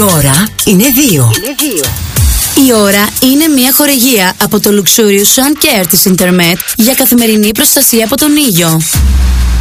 ώρα είναι 2. Η ώρα είναι μια χορηγία από το Luxurious Sun Care της Intermed για καθημερινή προστασία από τον ήλιο.